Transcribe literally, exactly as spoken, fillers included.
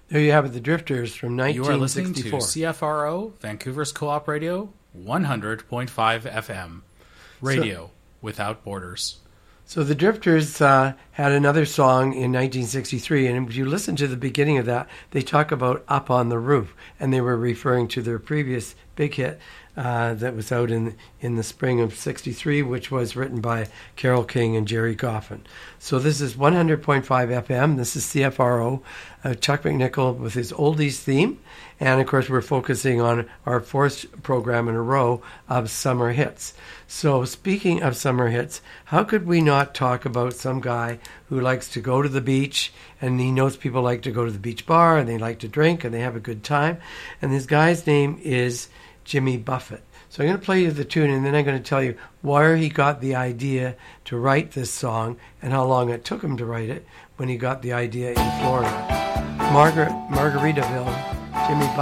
There you have it, the Drifters from You are listening nineteen sixty-four. to C F R O, Vancouver's Co-op Radio, one hundred point five F M. Radio so, without borders. So the Drifters uh, had another song in nineteen sixty-three, and if you listen to the beginning of that, they talk about Up on the Roof, and they were referring to their previous big hit uh, that was out in in the spring of sixty-three, which was written by Carole King and Jerry Goffin. So this is one hundred point five F M. This is C F R O, uh, Chuck McNichol with his oldies theme. And, of course, we're focusing on our fourth program in a row of summer hits. So speaking of summer hits, how could we not talk about some guy who likes to go to the beach, and he knows people like to go to the beach bar, and they like to drink, and they have a good time. And this guy's name is Jimmy Buffett. So I'm going to play you the tune, and then I'm going to tell you where he got the idea to write this song and how long it took him to write it when he got the idea in Florida. Margaret, Margaritaville, Jimmy Buffett.